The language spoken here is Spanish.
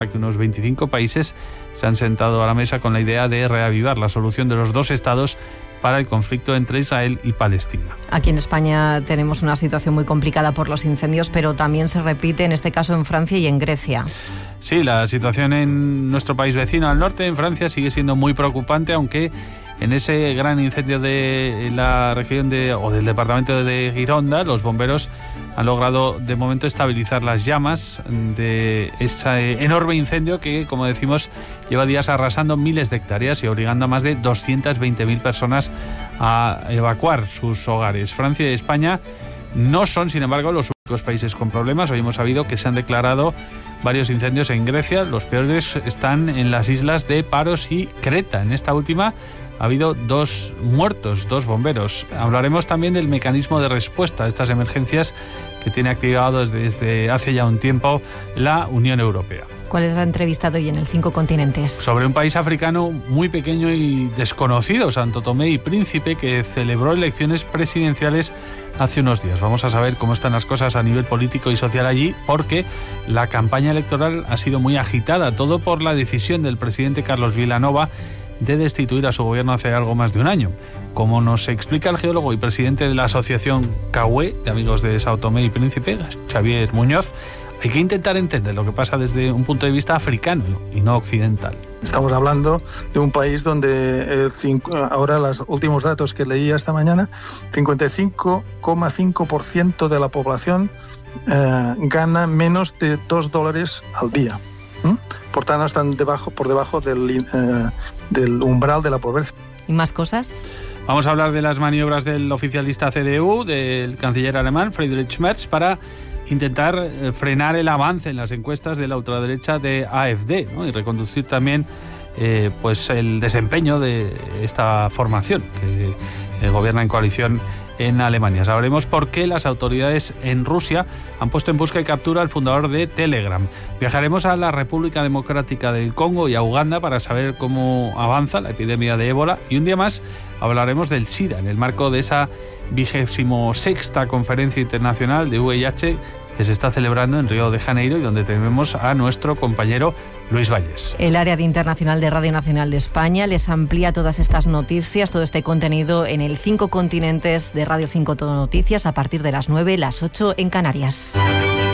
que unos 25 países se han sentado a la mesa con la idea de reavivar la solución de los dos estados para el conflicto entre Israel y Palestina. Aquí en España tenemos una situación muy complicada por los incendios, pero también se repite en este caso en Francia y en Grecia. Sí, la situación en nuestro país vecino al norte, en Francia, sigue siendo muy preocupante, aunque en ese gran incendio de la región del departamento de Gironda, los bomberos han logrado de momento estabilizar las llamas de ese enorme incendio que, como decimos, lleva días arrasando miles de hectáreas y obligando a más de 220.000 personas a evacuar sus hogares. Francia y España no son, sin embargo, los únicos países con problemas. Hoy hemos sabido que se han declarado varios incendios en Grecia. Los peores están en las islas de Paros y Creta. En esta última ha habido 2 muertos, 2 bomberos. Hablaremos también del mecanismo de respuesta a estas emergencias que tiene activado desde hace ya un tiempo la Unión Europea. ¿Cuál es la entrevista de hoy en el 5 continentes? Sobre un país africano muy pequeño y desconocido, Santo Tomé y Príncipe, que celebró elecciones presidenciales hace unos días. Vamos a saber cómo están las cosas a nivel político y social allí, porque la campaña electoral ha sido muy agitada, todo por la decisión del presidente Carlos Vilanova de destituir a su gobierno hace algo más de un año. Como nos explica el geólogo y presidente de la asociación CAUE, de amigos de Sao Tomé y Príncipe, Xavier Muñoz, hay que intentar entender lo que pasa desde un punto de vista africano y no occidental. Estamos hablando de un país donde ahora los últimos datos que leía esta mañana, 55,5% de la población gana menos de $2 al día. Por tanto, están por debajo del umbral de la pobreza. ¿Y más cosas? Vamos a hablar de las maniobras del oficialista CDU, del canciller alemán Friedrich Merz, para intentar frenar el avance en las encuestas de la ultraderecha de AfD, ¿no? Y reconducir también pues el desempeño de esta formación que gobierna en coalición en Alemania. Sabremos por qué las autoridades en Rusia han puesto en busca y captura al fundador de Telegram. Viajaremos a la República Democrática del Congo y a Uganda para saber cómo avanza la epidemia de ébola, y un día más hablaremos del SIDA en el marco de esa 26ª Conferencia Internacional de VIH que se está celebrando en Río de Janeiro y donde tenemos a nuestro compañero Luis Valles. El área de internacional de Radio Nacional de España les amplía todas estas noticias, todo este contenido en el 5 continentes de Radio 5 Todo Noticias a partir de las 9, las 8 en Canarias.